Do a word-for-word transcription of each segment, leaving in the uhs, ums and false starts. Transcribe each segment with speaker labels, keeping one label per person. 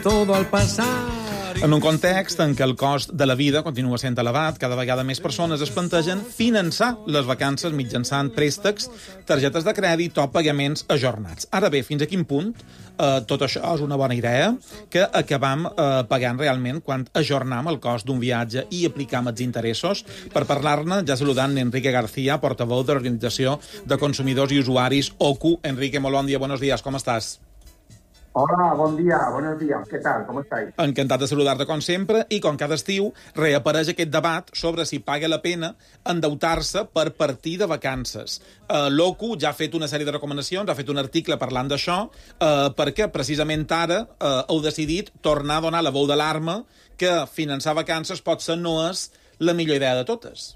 Speaker 1: Todo al pasar. En un context en què el cost de la vida continua sent elevat, cada vegada més persones es plantegen finançar les vacances mitjançant préstecs, targetes de crèdit o pagaments ajornats. Ara bé, fins a quin punt eh, tot això és una bona idea, que acabam eh, pagant realment quan ajornam el cost d'un viatge i aplicam els interessos? Per parlar-ne, ja saludant Enrique García, portaveu de l'Organització de Consumidors i Usuaris O C U. Enrique, molt bon dia, buenos días, ¿cómo estás?
Speaker 2: Hola, bon dia, buenos días. ¿Qué tal? ¿Cómo estáis?
Speaker 1: Encantat de saludar-te com sempre i com cada estiu reapareix aquest debat sobre si paga la pena endeutar-se per partir de vacances. Uh, L'O C U ja ha fet una sèrie de recomanacions, ha fet un article parlant d'això, uh, perquè precisament ara uh, heu decidit tornar a donar la veu d'alarma que finançar vacances potser no és la millor idea de totes.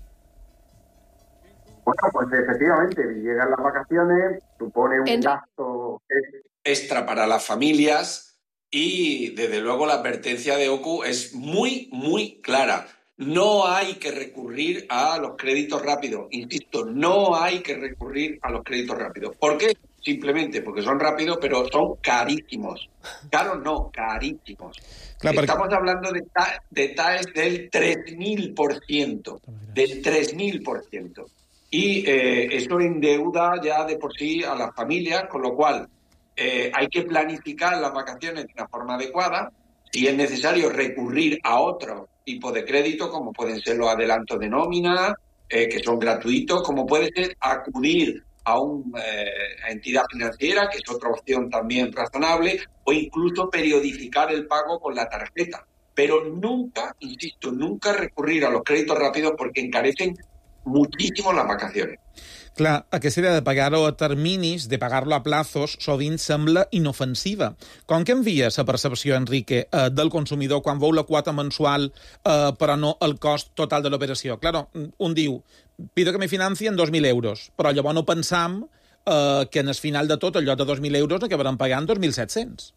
Speaker 2: Bueno, pues efectivamente, llegan las vacaciones, supone un en... gasto
Speaker 3: extra para las familias y, desde luego, la advertencia de O C U es muy, muy clara. No hay que recurrir a los créditos rápidos. Insisto, no hay que recurrir a los créditos rápidos. ¿Por qué? Simplemente porque son rápidos, pero son carísimos. Caros no, carísimos. Claro, Estamos porque... hablando de detalles del tres mil por ciento. Del tres mil por ciento. Y eh, eso endeuda ya de por sí a las familias, con lo cual eh, hay que planificar las vacaciones de una forma adecuada. Si es necesario recurrir a otro tipo de crédito, como pueden ser los adelantos de nómina, eh, que son gratuitos, como puede ser acudir a una eh, entidad financiera, que es otra opción también razonable, o incluso periodificar el pago con la tarjeta. Pero nunca, insisto, nunca recurrir a los créditos rápidos porque encarecen muchísimo las vacaciones.
Speaker 1: Clar, aquesta idea de pagar-ho a terminis, de pagar-lo a plazos, sovint sembla inofensiva. Com que envia la percepció, Enrique, eh, del consumidor quan veu la quota mensual, eh, però no el cost total de l'operació? Claro, un diu, pido que me financien dos mil euros, però llavors no pensam eh, que en el final de tot, en lloc de dos mil euros, acabaran pagant dos mil set-cents.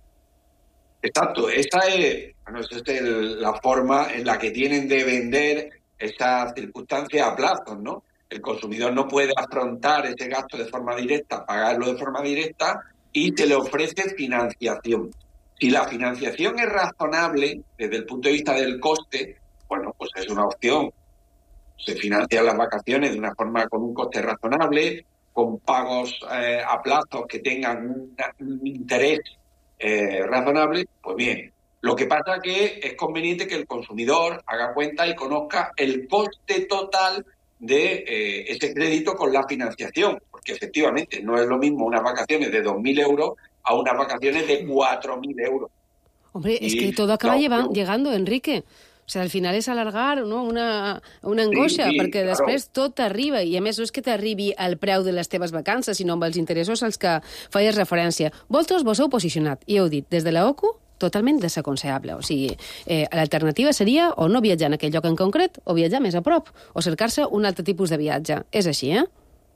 Speaker 3: Exacto, esta es, bueno, esta es el, la forma en la que tienen de vender estas circunstancias a plazos, ¿no? El consumidor no puede afrontar ese gasto de forma directa, pagarlo de forma directa y se le ofrece financiación. Si la financiación es razonable desde el punto de vista del coste, bueno, pues es una opción. Se financian las vacaciones de una forma con un coste razonable, con pagos eh, a plazos que tengan un, un interés eh, razonable, pues bien. Lo que pasa es que es conveniente que el consumidor haga cuenta y conozca el coste total de eh, ese crédito con la financiación, porque efectivamente no es lo mismo unas vacaciones de dos mil euros a unas vacaciones de cuatro mil euros.
Speaker 4: Hombre, y es que todo acaba no, llevan, llegando, Enrique. O sigui, al final és alargar, no? una, una angoixa, sí, sí, perquè claro. Després tot t'arriba, i a més no és que t'arribi al preu de les teves vacances, sinó amb els interessos als que feies referència. Vosaltres vos heu posicionat, i heu dit, des de la O C U, totalment desaconsellable. O sigui, eh, l'alternativa seria o no viatjar en aquell lloc en concret, o viatjar més a prop, o cercar-se un altre tipus de viatge. És així, eh?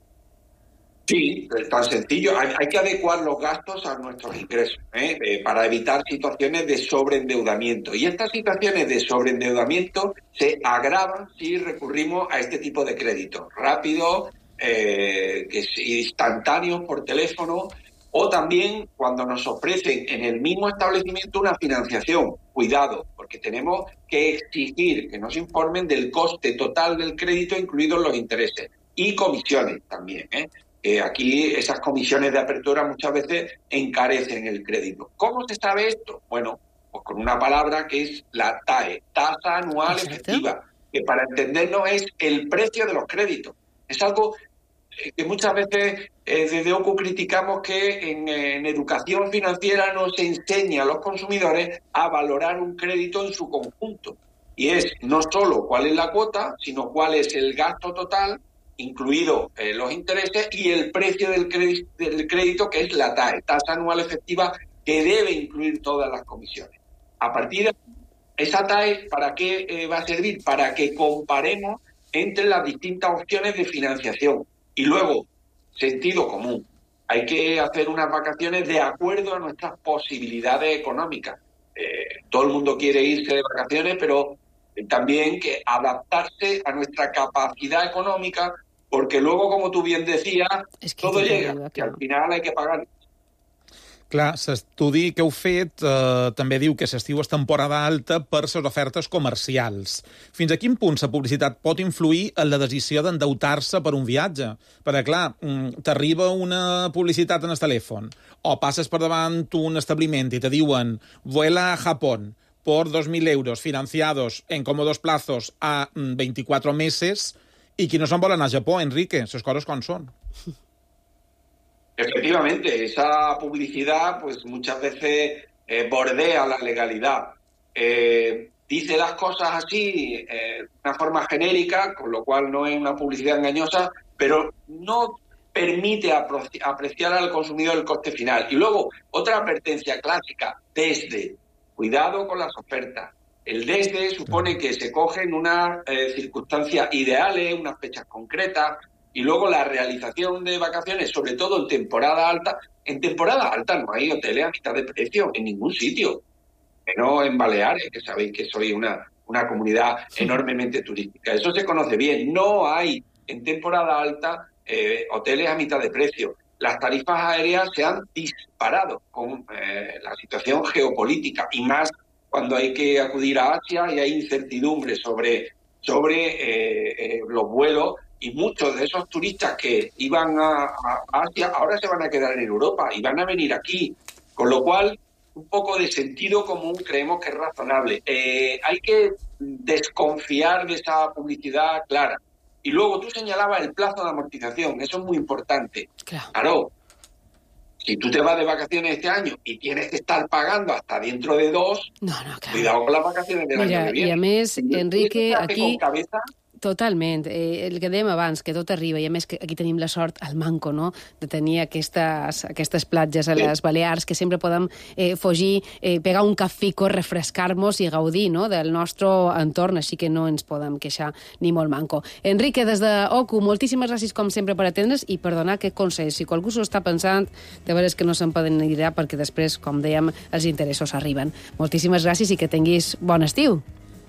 Speaker 3: Sí, es tan sencillo. Hay, hay que adecuar los gastos a nuestros ingresos, ¿eh? Eh, para evitar situaciones de sobreendeudamiento. Y estas situaciones de sobreendeudamiento se agravan si recurrimos a este tipo de créditos rápidos, eh, que es instantáneos por teléfono, o también cuando nos ofrecen en el mismo establecimiento una financiación. Cuidado, porque tenemos que exigir que nos informen del coste total del crédito, incluidos los intereses, y comisiones también, ¿eh? Eh, aquí esas comisiones de apertura muchas veces encarecen el crédito. ¿Cómo se sabe esto? Bueno, pues con una palabra que es la T A E, tasa anual efectiva, que para entendernos es el precio de los créditos. Es algo que muchas veces eh, desde O C U criticamos que en, en educación financiera no se enseña a los consumidores a valorar un crédito en su conjunto. Y es no solo cuál es la cuota, sino cuál es el gasto total, incluidos eh, los intereses, y el precio del crédito, del crédito, que es la T A E, tasa anual efectiva, que debe incluir todas las comisiones. A partir de esa T A E, ¿para qué eh, va a servir? Para que comparemos entre las distintas opciones de financiación. Y luego, sentido común. Hay que hacer unas vacaciones de acuerdo a nuestras posibilidades económicas. Eh, todo el mundo quiere irse de vacaciones, pero también que adaptarse a nuestra capacidad económica, porque luego, como tú bien decías, es que todo llega, que al final hay que pagar.
Speaker 1: Clar, l'estudi que heu fet eh, també diu que l'estiu és temporada alta per les ofertes comercials. Fins a quin punt la publicitat pot influir en la decisió d'endeutar-se per un viatge? Perquè, clar, t'arriba una publicitat en el telèfon o passes per davant un establiment i te diuen «Vuela a Japón por dos mil euros financiados en cómodos plazos a veinticuatro meses» i qui no se'n vol anar a Japó, Enrique, les coses com són.
Speaker 3: Efectivamente, esa publicidad pues muchas veces eh, bordea la legalidad. Eh, dice las cosas así, eh, de una forma genérica, con lo cual no es una publicidad engañosa, pero no permite apreciar al consumidor el coste final. Y luego, otra advertencia clásica, desde, cuidado con las ofertas. El desde supone que se cogen unas eh, circunstancias ideales, unas fechas concretas, y luego la realización de vacaciones, sobre todo en temporada alta. En temporada alta no hay hoteles a mitad de precio en ningún sitio, menos en Baleares, que sabéis que soy una, una comunidad enormemente turística. Eso se conoce bien. No hay en temporada alta eh, hoteles a mitad de precio. Las tarifas aéreas se han disparado con eh, la situación geopolítica, y más cuando hay que acudir a Asia y hay incertidumbre sobre, sobre eh, eh, los vuelos. Y muchos de esos turistas que iban a, a Asia ahora se van a quedar en Europa y van a venir aquí. Con lo cual, un poco de sentido común creemos que es razonable. Eh, hay que desconfiar de esa publicidad clara. Y luego tú señalabas el plazo de amortización. Eso es muy importante. Claro. Claro, si tú te vas de vacaciones este año y tienes que estar pagando hasta dentro de dos, no, no, claro. Cuidado con las vacaciones del
Speaker 4: Mira,
Speaker 3: año que viene.
Speaker 4: I a més, Enrique, aquí...
Speaker 3: Con cabeza,
Speaker 4: totalment. Eh, el que dèiem abans, que tot arriba, i a més que aquí tenim la sort al manco, no?, de tenir aquestes, aquestes platges a les Balears, que sempre podem eh, fugir, eh, pegar un cafico, refrescar-nos i gaudir, no?, del nostre entorn, així que no ens podem queixar ni molt manco. Enrique, des de O C U, moltíssimes gràcies com sempre per atendre's i per donar aquest consell. Si algú s'ho està pensant, de veres que no se'n poden anirà perquè després, com dèiem, els interessos arriben. Moltíssimes gràcies i que tinguis bon estiu.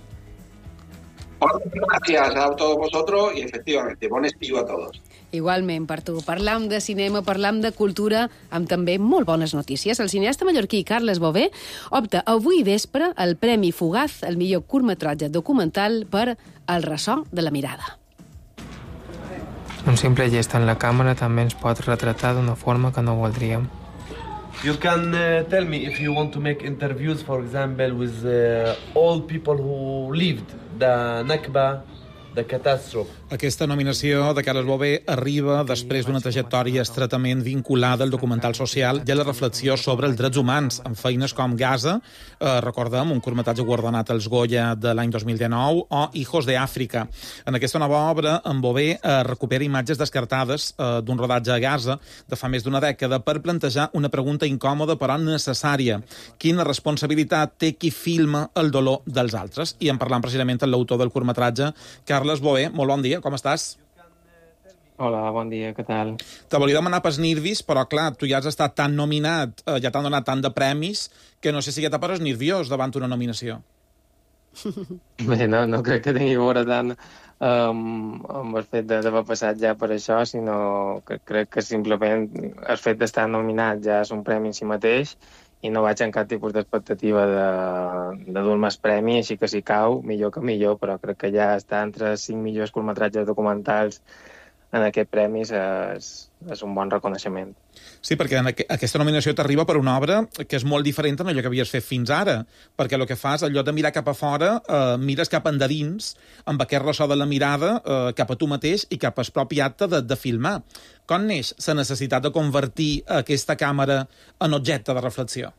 Speaker 3: Gracias a todos vosotros y efectivamente, bon estiu a todos.
Speaker 4: Igualment, per tu. Parlam de cinema, parlam de cultura, amb també molt bones notícies. El cineasta mallorquí Carles Bové opta avui vespre al Premi Fugaz, el millor curtmetratge documental per El ressò de la mirada.
Speaker 5: Un simple gest en la càmera també ens pot retratar d'una forma que no voldríem.
Speaker 6: You can uh, tell me if you want to make interviews, for example, with uh, all people who lived the Nakba, the catastrophe.
Speaker 1: Aquesta nominació de Carles Bové arriba després d'una trajectòria estretament vinculada al documental social i a la reflexió sobre els drets humans, en feines com Gaza, eh, recordem, un curtmetratge guardonat als Goya de l'any dos mil dinou, o Hijos de Àfrica. En aquesta nova obra, en Bové eh, recupera imatges descartades eh, d'un rodatge a Gaza de fa més d'una dècada per plantejar una pregunta incòmoda però necessària. Quina responsabilitat té qui filma el dolor dels altres? I en parlam precisament amb l'autor del curtmetratge, Carles Bové. Molt bon dia. Com estàs?
Speaker 5: Hola, bon dia, què tal?
Speaker 1: Te volia demanar pels nervis, però clar, tu ja has estat tan nominat, eh, ja t'han donat tant de premis, que no sé si ja te poses nerviós davant una nominació.
Speaker 5: Bé, no, no crec que tingui a veure tant um, amb el fet d'haver passat ja per això, sinó que crec que simplement el fet d'estar nominat ja és un premi en si mateix i no vaig en cap tipus d'expectativa de, de dur-me el premi, així que si cau, millor que millor, però crec que ja està entre els cinc millors curtmetratges documentals en aquest premi és, és un bon reconeixement.
Speaker 1: Sí, perquè en aqu aquesta nominació t'arriba per una obra que és molt diferent en allò que havies fet fins ara, perquè el que fas, en lloc de mirar cap a fora, eh, mires cap endins, amb aquest ressò de la mirada eh, cap a tu mateix i cap al propi acte de, de filmar. Com neix la necessitat de convertir aquesta càmera en objecte de reflexió?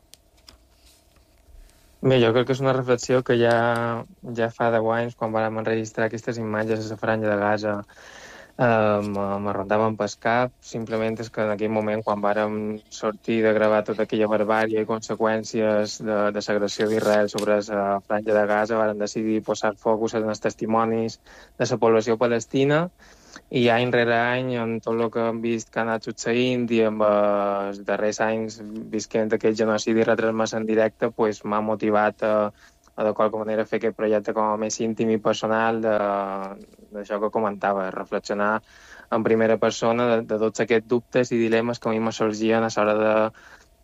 Speaker 5: Bé, jo crec que és una reflexió que ja, ja fa deu anys, quan vam enregistrar aquestes imatges a la Franja de Gaza, Uh, me rondaven pel cap. Simplement és que en aquell moment, quan vàrem sortir de gravar tota aquella barbària i conseqüències de, de l'agressió d'Israel sobre la Franja de Gaza, vàrem decidir posar focus en els testimonis de la població palestina, i any rere any, amb tot el que hem vist que ha anat succeint i amb els darrers anys visquent aquest genocidi retransmès en directe, pues, m'ha motivat a o de qualque manera fer aquest projecte com a més íntim i personal d'això que comentava, reflexionar en primera persona de, de tots aquests dubtes i dilemes que a mi me sorgien a l'hora de,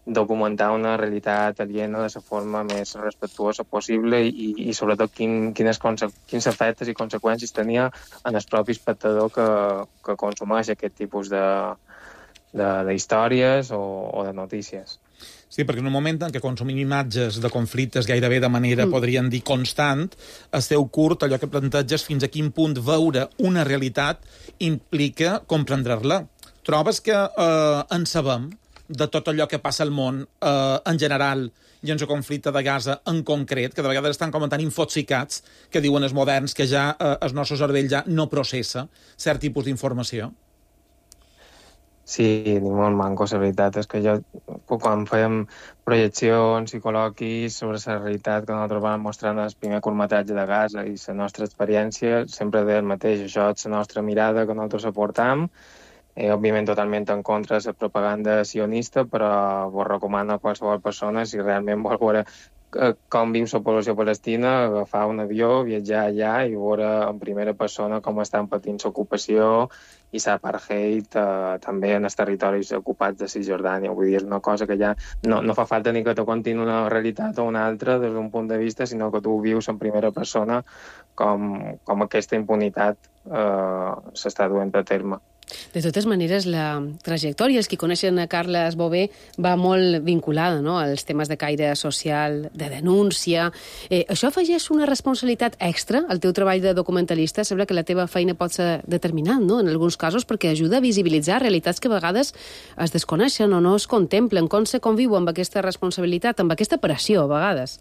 Speaker 5: documentar una realitat aliena de la forma més respectuosa possible i, i sobretot quin, quines, quins efectes i conseqüències tenia en el propi espectador que, que consumeix aquest tipus de, de, de històries o, o de notícies.
Speaker 1: Sí, perquè en un moment en què consumim imatges de conflictes gairebé de manera, mm. podríem dir, constant, el teu curt, allò que planteges, fins a quin punt veure una realitat implica comprendre-la. Trobes que eh, en sabem de tot allò que passa al món eh, en general i en el conflicte de Gaza en concret, que de vegades estan com tan infoxicats que diuen els moderns que ja eh, el nostre cervell ja no processa cert tipus d'informació?
Speaker 5: Sí, ni molt manco. La veritat és que jo, quan fèiem projeccions i col·loquis sobre la realitat que nosaltres vam mostrar en el primer curtmetratge de Gaza i la nostra experiència, sempre deia el mateix. Això és la nostra mirada que nosaltres aportam. Eh, òbviament totalment en contra de la propaganda sionista, però vos recomano a qualsevol persona, si realment vol veure com viu la població palestina, agafar un avió, viatjar allà i veure en primera persona com estan patint l'ocupació i l'apartheid eh, també en els territoris ocupats de Cisjordània. Vull dir, és una cosa que ja no, no fa falta ni que te contin una realitat o una altra des d'un punt de vista, sinó que tu vius en primera persona com, com aquesta impunitat eh, s'està duent a terme.
Speaker 4: De totes maneres, la trajectòria, els que coneixen a Carles Bové, va molt vinculada, no?, als temes de caire social, de denúncia. Eh, això afegeix una responsabilitat extra al teu treball de documentalista? Sembla que la teva feina pot ser determinant, no?, en alguns casos, perquè ajuda a visibilitzar realitats que a vegades es desconeixen o no es contemplen. Com se conviu amb aquesta responsabilitat, amb aquesta pressió, a vegades?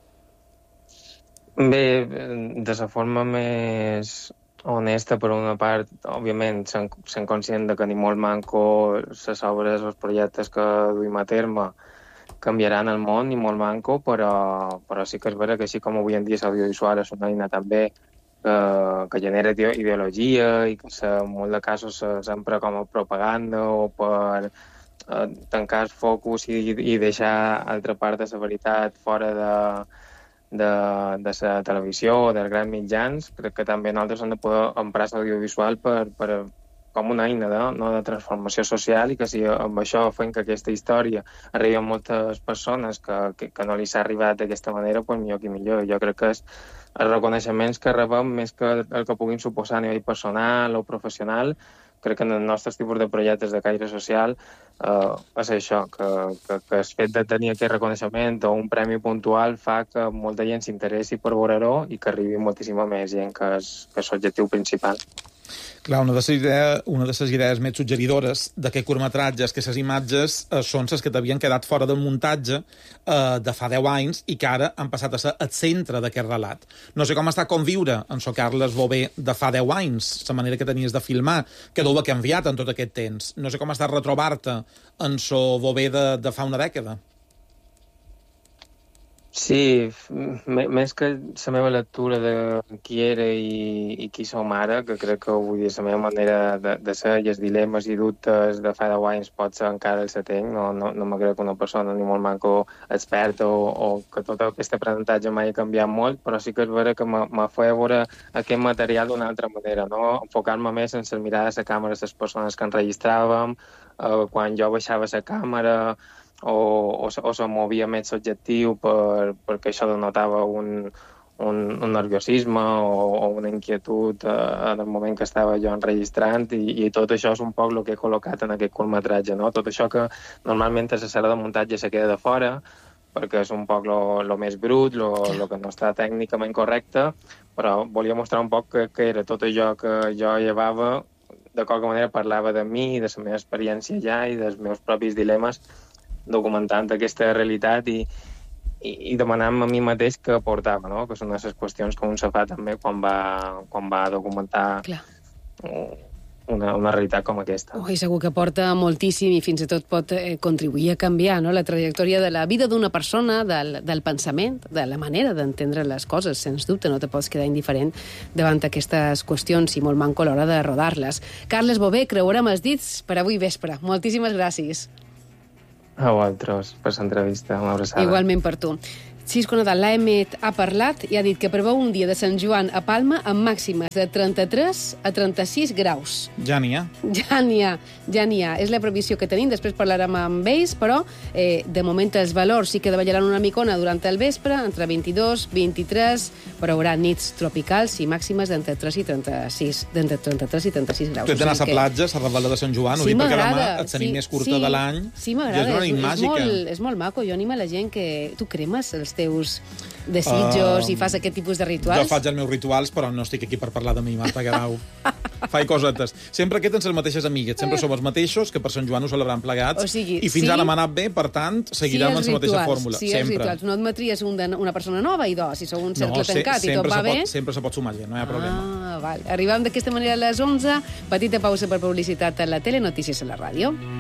Speaker 5: Bé, de la forma més honesta, per una part, òbviament, sent, sent conscient de que ni molt manco les obres, els projectes que duim a terme canviaran el món, ni molt manco, però, però sí que és vera que així com avui en dia l'audiovisual és una eina també que, que genera ideologia i que en molts de casos s'empra com a propaganda o per eh, tancar el focus i, i deixar altra part de la veritat fora de de, de la televisió o dels grans mitjans. Crec que també nosaltres hem de poder emprar l'audiovisual per, per, com una eina de, no, de transformació social i que si amb això fem que aquesta història arribi a moltes persones que, que, que no li s'ha arribat d'aquesta manera, doncs millor que millor. Jo crec que és els reconeixements que rebem més que el que puguin suposar a nivell personal o professional. Crec que en els nostres tipus de projectes de caire social eh, és això, que, que, que el fet de tenir aquest reconeixement o un premi puntual fa que molta gent s'interessi per veure-ho i que arribi moltíssima més gent, que és, que és l'objectiu principal.
Speaker 1: Clar, una de les idees, una de les idees més suggeridores d'aquest curtmetratge és que les imatges eh, són les que t'havien quedat fora del muntatge eh, de fa deu anys i que ara han passat a ser el centre d'aquest relat. No sé com està conviure amb so Carles Bové de fa deu anys, la manera que tenies de filmar, que deu haver canviat en tot aquest temps. No sé com està retrobar-te en so Bové de, de fa una dècada.
Speaker 5: Sí, més que la meva lectura de qui era i, i qui som ara, que crec que vull dir, la meva manera de, de ser i els dilemes i dubtes de fa deu anys pot ser encara el setenc. No, no, no me crec una persona ni molt manco experta o, o que tot aquest aprenentatge mai ha canviat molt, però sí que és vera que m'ha fet veure aquest material d'una altra manera, no? Enfocar-me més en la mirada de la càmera de les persones que enregistràvem, eh, quan jo baixava la càmera, o, o, o se movia més l'objectiu per, perquè això denotava un, un, un nerviosisme o, o una inquietud eh, en el moment que estava jo enregistrant i, i tot això és un poc el que he col·locat en aquest curtmetratge, no? Tot això que normalment a la sala de muntatge se queda de fora perquè és un poc el més brut, el que no està tècnicament correcte, però volia mostrar un poc que, que era tot allò que jo llevava, de qualque manera parlava de mi, de la meva experiència ja i dels meus propis dilemes, documentant aquesta realitat i, i, i demanant-me a mi mateix què aportava, no? Que són les qüestions que un se fa també quan va, quan va documentar Clar. una, una realitat com aquesta.
Speaker 4: Oh, i segur que aporta moltíssim i fins i tot pot eh, contribuir a canviar, no?, la trajectòria de la vida d'una persona, del, del pensament, de la manera d'entendre les coses. Sens dubte no te pots quedar indiferent davant aquestes qüestions i molt manco a l'hora de rodar-les. Carles Bové, creuarem els dits per avui vespre. Moltíssimes gràcies.
Speaker 5: A vosaltres per l'entrevista, una abraçada.
Speaker 4: Igualment per tu. Sí, és Nadal. L'A M E T ha parlat i ha dit que preveu un dia de Sant Joan a Palma amb màximes de trenta-tres a trenta-sis graus.
Speaker 1: Ja n'hi ha.
Speaker 4: Ja n'hi ha, ja n'hi ha. És la previsió que tenim, després parlarem amb ells, però eh, de moment els valors sí que davallaran una micona durant el vespre, entre vint-i-dos, vint-i-tres, però hi haurà nits tropicals i màximes d'entre tres i trenta-sis, d'entre trenta-tres i trenta-sis graus.
Speaker 1: Tu ets d'anar a la platja, a la Ravalda de Sant Joan, ho dic perquè demà et tenim més curta de l'any.
Speaker 4: Sí, m'agrada.
Speaker 1: És una nit màgica.
Speaker 4: És molt maco. Jo animo a la gent que tu cremes els teus desitjos uh, i fas aquest tipus de rituals.
Speaker 1: Jo faig els meus rituals, però no estic aquí per parlar de mi, Marta Guerau. Faig cosetes. Sempre que tens les mateixes amigues, sempre som els mateixos, que per Sant Joan ho celebrem plegats,
Speaker 4: o sigui,
Speaker 1: i fins
Speaker 4: sí,
Speaker 1: ara m'ha anat bé, per tant, seguirem
Speaker 4: sí,
Speaker 1: amb la mateixa fórmula.
Speaker 4: Sí,
Speaker 1: sempre.
Speaker 4: Els rituals. No et metries un de, una persona nova i dos, si sou un cercle
Speaker 1: no,
Speaker 4: tancat
Speaker 1: se,
Speaker 4: i tot va
Speaker 1: se
Speaker 4: bé...
Speaker 1: Pot, sempre se pot sumar gent, no hi ha problema.
Speaker 4: Ah, val. Arribem d'aquesta manera a les onze, petita pausa per publicitat a la tele, notícies a la ràdio.